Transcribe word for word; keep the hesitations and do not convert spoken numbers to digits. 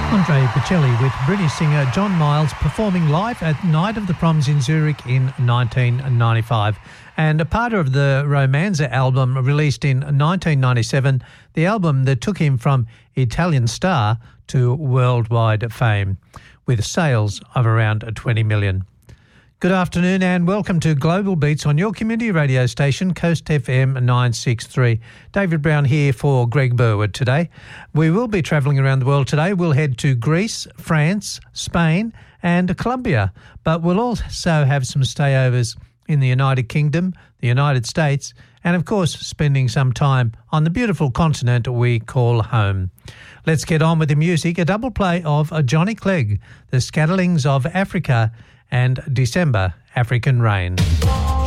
Andre Bocelli with British singer John Miles performing live at Night of the Proms in Zurich in nineteen ninety-five. And a part of the Romanza album released in nineteen ninety-seven, the album that took him from Italian star to worldwide fame, with sales of around twenty million. Good afternoon and welcome to Global Beats on your community radio station, Coast F M nine sixty-three. David Brown here for Greg Burwood today. We will be travelling around the world today. We'll head to Greece, France, Spain and Colombia, but we'll also have some stayovers in the United Kingdom, the United States, and of course spending some time on the beautiful continent we call home. Let's get on with the music, a double play of Johnny Clegg, The Scatterlings of Africa, and December, African Rain.